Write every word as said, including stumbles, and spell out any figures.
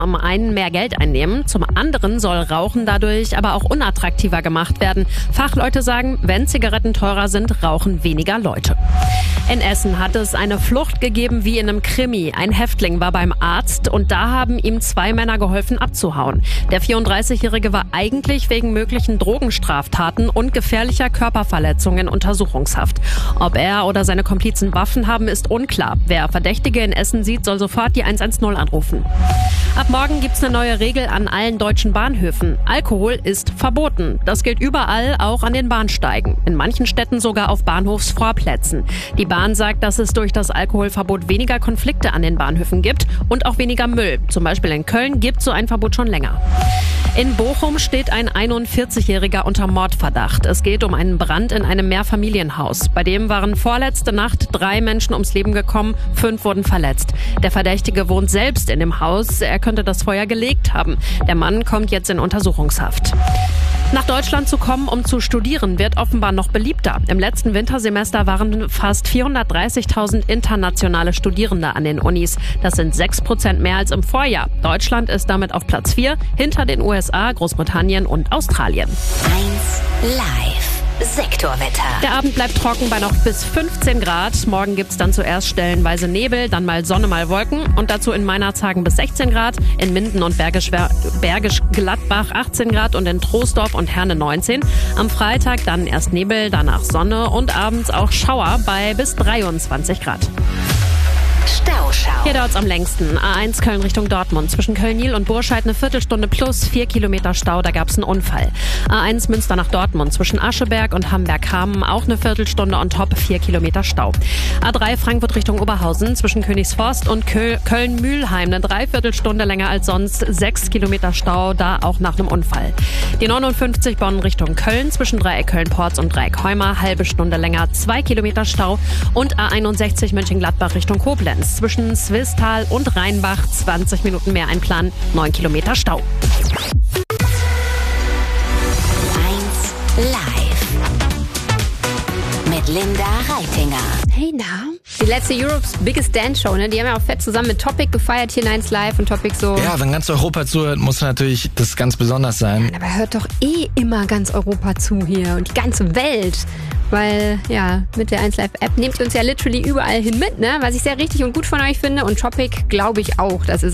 Zum einen mehr Geld einnehmen, zum anderen soll Rauchen dadurch aber auch unattraktiver gemacht werden. Fachleute sagen, wenn Zigaretten teurer sind, rauchen weniger Leute. In Essen hat es eine Flucht gegeben wie in einem Krimi. Ein Häftling war beim Arzt und da haben ihm zwei Männer geholfen abzuhauen. Der vierunddreißigjährige war eigentlich wegen möglichen Drogenstraftaten und gefährlicher Körperverletzungen in Untersuchungshaft. Ob er oder seine Komplizen Waffen haben, ist unklar. Wer Verdächtige in Essen sieht, soll sofort die eins eins null anrufen. Ab morgen gibt's eine neue Regel an allen deutschen Bahnhöfen. Alkohol ist verboten. Das gilt überall, auch an den Bahnsteigen. In manchen Städten sogar auf Bahnhofsvorplätzen. Die Bahn sagt, dass es durch das Alkoholverbot weniger Konflikte an den Bahnhöfen gibt und auch weniger Müll. Zum Beispiel in Köln gibt so ein Verbot schon länger. In Bochum steht ein einundvierzigjähriger unter Mordverdacht. Es geht um einen Brand in einem Mehrfamilienhaus. Bei dem waren vorletzte Nacht drei Menschen ums Leben gekommen, fünf wurden verletzt. Der Verdächtige wohnt selbst in dem Haus. Er könnte das Feuer gelegt haben. Der Mann kommt jetzt in Untersuchungshaft. Nach Deutschland zu kommen, um zu studieren, wird offenbar noch beliebter. Im letzten Wintersemester waren fast vierhundertdreißigtausend internationale Studierende an den Unis. Das sind sechs Prozent mehr als im Vorjahr. Deutschland ist damit auf Platz vier, hinter den U S A, Großbritannien und Australien. eins Live. Sektorwetter. Der Abend bleibt trocken bei noch bis fünfzehn Grad. Morgen gibt's dann zuerst stellenweise Nebel, dann mal Sonne, mal Wolken. Und dazu in Meinerzhagen bis sechzehn Grad, in Minden und Bergisch, Bergisch Gladbach achtzehn Grad und in Troisdorf und Herne neunzehn. Am Freitag dann erst Nebel, danach Sonne und abends auch Schauer bei bis dreiundzwanzig Grad. Stauschau. Hier dauert's am längsten. A eins Köln Richtung Dortmund. Zwischen Köln-Niel und Burscheid eine Viertelstunde plus vier Kilometer Stau, da gab's einen Unfall. A eins Münster nach Dortmund. Zwischen Ascheberg und Hamberg-Hamm auch eine Viertelstunde on top, vier Kilometer Stau. A drei Frankfurt Richtung Oberhausen. Zwischen Königsforst und Köln-Mühlheim eine Dreiviertelstunde länger als sonst, sechs Kilometer Stau, da auch nach einem Unfall. Die neunundfünfzig Bonn Richtung Köln. Zwischen Dreieck Köln-Porz und Dreieck Heuma halbe Stunde länger, zwei Kilometer Stau. Und A einundsechzig Mönchengladbach Richtung Koblenz. Zwischen Swisttal und Rheinbach zwanzig Minuten mehr einplanen, neun Kilometer Stau. eins Live. Mit Linda Reitinger. Hey, na? Die letzte Europe's Biggest Dance Show, ne? Die haben ja auch fett zusammen mit Topic gefeiert hier in eins Live und Topic so... Ja, wenn ganz Europa zuhört, muss natürlich das ganz besonders sein. Aber hört doch eh immer ganz Europa zu hier und die ganze Welt. Weil, ja, mit der eins Live App nehmt ihr uns ja literally überall hin mit, ne? Was ich sehr richtig und gut von euch finde und Topic glaube ich auch, das ist